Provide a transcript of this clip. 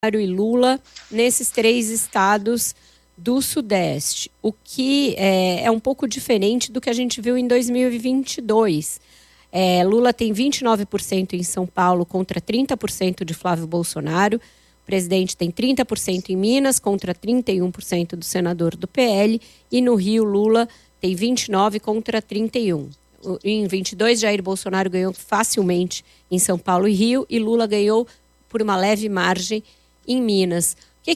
e Lula nesses 3 estados do Sudeste, o que é um pouco diferente do que a gente viu em 2022. Lula tem 29% em São Paulo contra 30% de Flávio Bolsonaro. O presidente tem 30% em Minas contra 31% do senador do PL. E no Rio, Lula tem 29% contra 31%. Em 22, Jair Bolsonaro ganhou facilmente em São Paulo e Rio. E Lula ganhou por uma leve margem em Minas.